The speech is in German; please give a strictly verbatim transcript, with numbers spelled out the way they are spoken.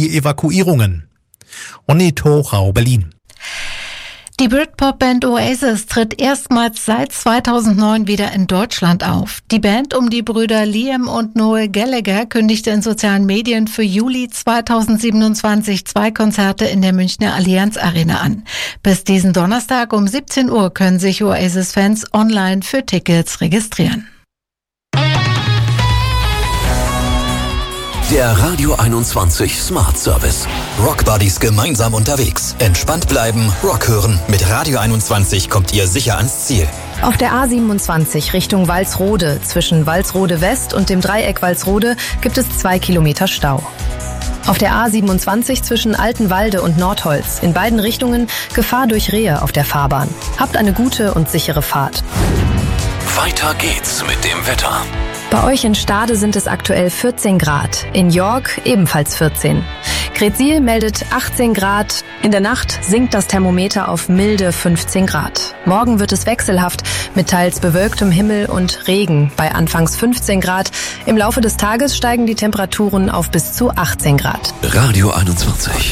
die Evakuierungen. Onni Tochau, Berlin. Die Britpop-Band Oasis tritt erstmals seit zweitausendneun wieder in Deutschland auf. Die Band um die Brüder Liam und Noel Gallagher kündigte in sozialen Medien für Juli zweitausendsiebenundzwanzig zwei Konzerte in der Münchner Allianz Arena an. Bis diesen Donnerstag um siebzehn Uhr können sich Oasis-Fans online für Tickets registrieren. Der Radio einundzwanzig Smart Service. Rock Buddies gemeinsam unterwegs. Entspannt bleiben, Rock hören. Mit Radio einundzwanzig kommt ihr sicher ans Ziel. Auf der A siebenundzwanzig Richtung Walsrode, zwischen Walsrode West und dem Dreieck Walsrode, gibt es zwei Kilometer Stau. Auf der A siebenundzwanzig zwischen Altenwalde und Nordholz, in beiden Richtungen Gefahr durch Rehe auf der Fahrbahn. Habt eine gute und sichere Fahrt. Weiter geht's mit dem Wetter. Bei euch in Stade sind es aktuell vierzehn Grad, in York ebenfalls vierzehn. Gretzsiel meldet achtzehn Grad, in der Nacht sinkt das Thermometer auf milde fünfzehn Grad. Morgen wird es wechselhaft mit teils bewölktem Himmel und Regen bei anfangs fünfzehn Grad. Im Laufe des Tages steigen die Temperaturen auf bis zu achtzehn Grad. Radio einundzwanzig.